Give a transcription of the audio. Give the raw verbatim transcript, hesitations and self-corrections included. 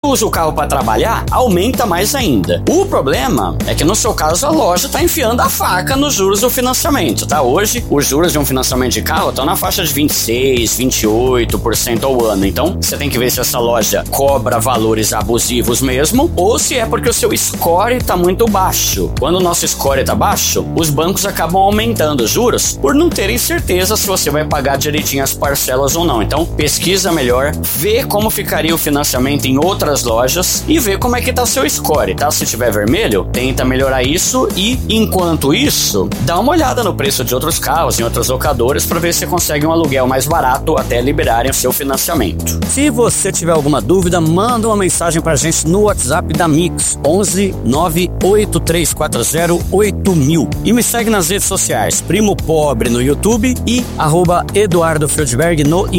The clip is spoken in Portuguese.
usa o carro para trabalhar, aumenta mais ainda. O problema é que no seu caso a loja está enfiando a faca nos juros do financiamento, tá? Hoje os juros de um financiamento de carro estão na faixa de vinte e seis, vinte e oito por cento ao ano. Então você tem que ver se essa loja cobra valores abusivos mesmo ou se é porque o seu score está muito baixo. Quando o nosso score está baixo, os bancos acabam aumentando os juros por não terem certeza se você vai pagar direitinho as parcelas ou não. Então pesquisa melhor, vê como ficaria o financiamento em outras lojas e vê como é que tá o seu score, tá? Se tiver vermelho, tenta melhorar isso e, enquanto isso, dá uma olhada no preço de outros carros em outras locadoras para ver se você consegue um aluguel mais barato até liberarem o seu financiamento. Se você tiver alguma dúvida, manda uma mensagem pra gente no WhatsApp da Mix, onze nove oito três quatro zero oito mil, e me segue nas redes sociais, Primo Pobre no YouTube e arroba Eduardo Feldberg no